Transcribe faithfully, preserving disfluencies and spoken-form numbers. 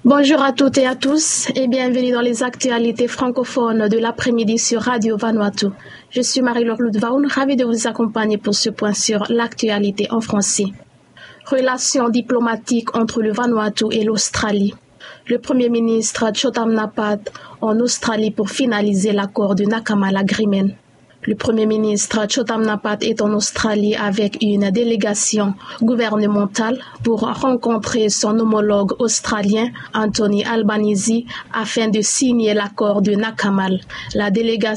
Bonjour à toutes et à tous et bienvenue dans les actualités francophones de l'après-midi sur Radio Vanuatu. Je suis Marie-Laure Ludvaun, ravie de vous accompagner pour ce point sur l'actualité en français. Relations diplomatiques entre le Vanuatu et l'Australie. Le Premier ministre Chotam Napat en Australie pour finaliser l'accord de Nakamal Agreement. Le Premier ministre Chotam Napat est en Australie avec une délégation gouvernementale pour rencontrer son homologue australien Anthony Albanese afin de signer l'accord de Nakamal. La délégation